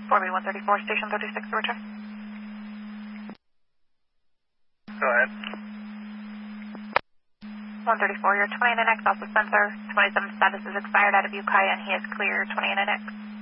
4B134, station 36, return. Go ahead. 134, your 29X, Alpha Spencer. 27 status is expired out of Ukiah, and he is clear 29X.